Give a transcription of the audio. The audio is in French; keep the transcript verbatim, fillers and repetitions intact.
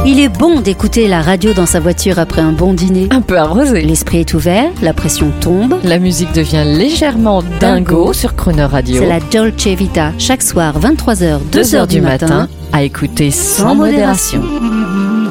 Il est bon d'écouter la radio dans sa voiture après un bon dîner. Un peu arrosé. L'esprit est ouvert, la pression tombe. La musique devient légèrement dingo sur Crooner Radio. C'est la Dolce Vita, chaque soir vingt-trois heures, deux heures du matin, à écouter sans modération.